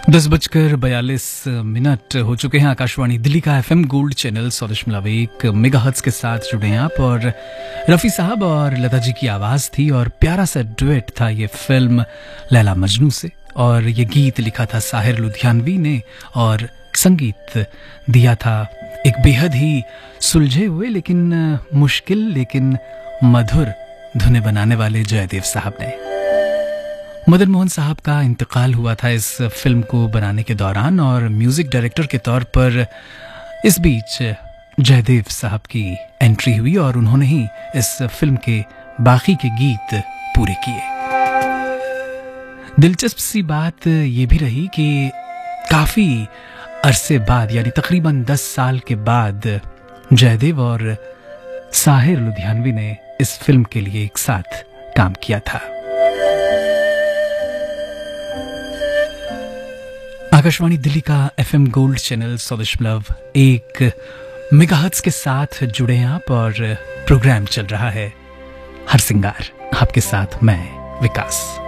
10:42 हो चुके हैं। आकाशवाणी दिल्ली का एफएम गोल्ड चैनल 100.1 मेगाहर्ट्ज के साथ जुड़े हैं आप। और रफ़ी साहब और लता जी की आवाज़ थी और प्यारा सा डुएट था ये फिल्म लैला मजनू से। और ये गीत लिखा था साहिर लुधियानवी ने और संगीत दिया था एक बेहद ही सुलझे हुए लेकिन मुश्किल लेकिन मधुर धुनें बनाने वाले जयदेव साहब ने। मदन मोहन साहब का इंतकाल हुआ था इस फिल्म को बनाने के दौरान और म्यूजिक डायरेक्टर के तौर पर इस बीच जयदेव साहब की एंट्री हुई और उन्होंने ही इस फिल्म के बाकी के गीत पूरे किए। दिलचस्प सी बात ये भी रही कि काफी अरसे बाद यानी तकरीबन 10 साल के बाद जयदेव और साहिर लुधियानवी ने इस फिल्म के लिए एक साथ काम किया था। आकाशवाणी दिल्ली का एफएम गोल्ड चैनल 100.1 मेगाहर्ट्ज के साथ जुड़े हैं आप और प्रोग्राम चल रहा है हर सिंगार। आपके साथ मैं विकास।